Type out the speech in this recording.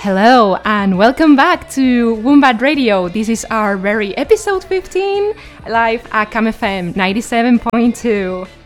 Hello and welcome back to Wombat Radio. This is our very episode 15 live at Cam FM 97.2.